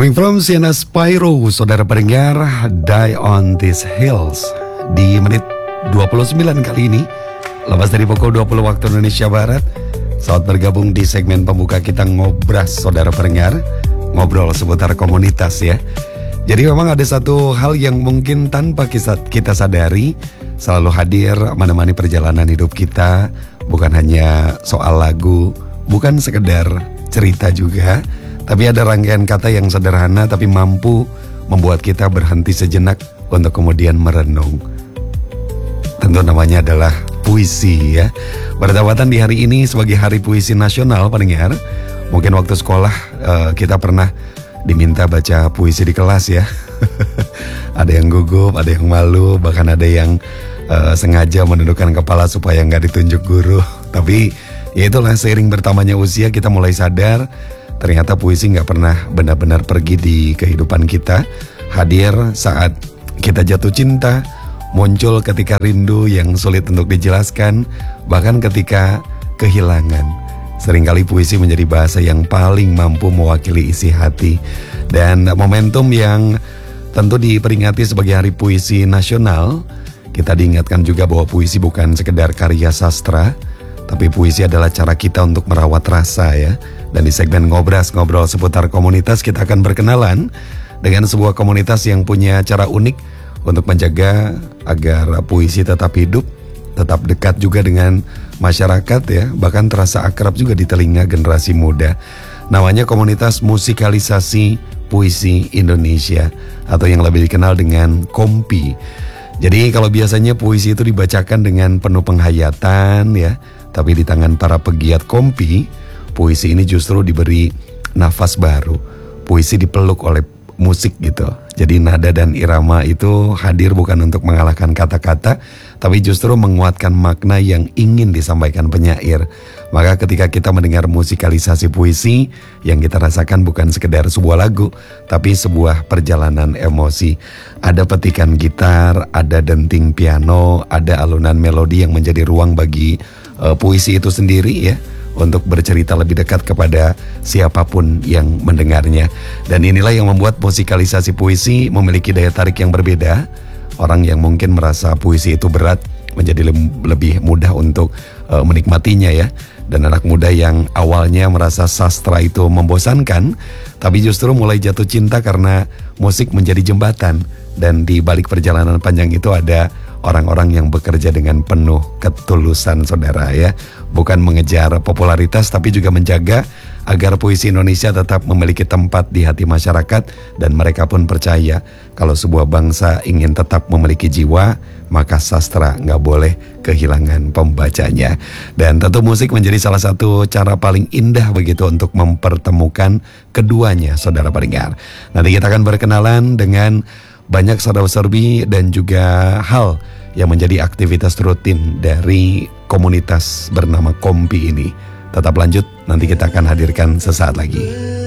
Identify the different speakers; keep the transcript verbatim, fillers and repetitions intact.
Speaker 1: Coming from Sienna Spyro, saudara pendengar, Die on These Hills. Di menit dua puluh sembilan kali ini, lepas dari pukul dua puluh waktu Indonesia Barat, saat bergabung di segmen pembuka kita ngobras, saudara pendengar. Ngobrol seputar komunitas ya. Jadi memang ada satu hal yang mungkin tanpa kita sadari selalu hadir menemani perjalanan hidup kita. Bukan hanya soal lagu, bukan sekedar cerita juga, tapi ada rangkaian kata yang sederhana tapi mampu membuat kita berhenti sejenak untuk kemudian merenung. Tentu namanya adalah puisi ya. Bertepatan di hari ini sebagai Hari Puisi Nasional, pendengar. Mungkin waktu sekolah uh, kita pernah diminta baca puisi di kelas ya. Ada yang gugup, ada yang malu, bahkan ada yang uh, sengaja menundukkan kepala supaya nggak ditunjuk guru. Tapi ya itulah, seiring bertambahnya usia kita mulai sadar ternyata puisi nggak pernah benar-benar pergi di kehidupan kita. Hadir saat kita jatuh cinta, muncul ketika rindu yang sulit untuk dijelaskan, bahkan ketika kehilangan. Seringkali puisi menjadi bahasa yang paling mampu mewakili isi hati. Dan momentum yang tentu diperingati sebagai Hari Puisi Nasional, kita diingatkan juga bahwa puisi bukan sekedar karya sastra, tapi puisi adalah cara kita untuk merawat rasa ya. Dan di segmen Ngobras, ngobrol seputar komunitas, kita akan berkenalan dengan sebuah komunitas yang punya cara unik untuk menjaga agar puisi tetap hidup, tetap dekat juga dengan masyarakat ya, bahkan terasa akrab juga di telinga generasi muda. Namanya Komunitas Musikalisasi Puisi Indonesia, atau yang lebih dikenal dengan KOMPI. Jadi kalau biasanya puisi itu dibacakan dengan penuh penghayatan ya, tapi di tangan para pegiat KOMPI, puisi ini justru diberi nafas baru. Puisi dipeluk oleh musik gitu. Jadi nada dan irama itu hadir bukan untuk mengalahkan kata-kata, tapi justru menguatkan makna yang ingin disampaikan penyair. Maka ketika kita mendengar musikalisasi puisi, yang kita rasakan bukan sekedar sebuah lagu, tapi sebuah perjalanan emosi. Ada petikan gitar, ada denting piano, ada alunan melodi yang menjadi ruang bagi uh, puisi itu sendiri ya, untuk bercerita lebih dekat kepada siapapun yang mendengarnya. Dan inilah yang membuat musikalisasi puisi memiliki daya tarik yang berbeda. Orang yang mungkin merasa puisi itu berat menjadi lebih mudah untuk uh, menikmatinya ya. Dan anak muda yang awalnya merasa sastra itu membosankan, tapi justru mulai jatuh cinta karena musik menjadi jembatan. Dan di balik perjalanan panjang itu ada orang-orang yang bekerja dengan penuh ketulusan, saudara ya. Bukan mengejar popularitas, tapi juga menjaga agar puisi Indonesia tetap memiliki tempat di hati masyarakat. Dan mereka pun percaya kalau sebuah bangsa ingin tetap memiliki jiwa, maka sastra nggak boleh kehilangan pembacanya. Dan tentu musik menjadi salah satu cara paling indah begitu untuk mempertemukan keduanya, saudara pendengar. Nanti kita akan berkenalan dengan banyak serba-serbi dan juga hal yang menjadi aktivitas rutin dari komunitas bernama KOMPI ini. Tetap lanjut, nanti kita akan hadirkan sesaat lagi.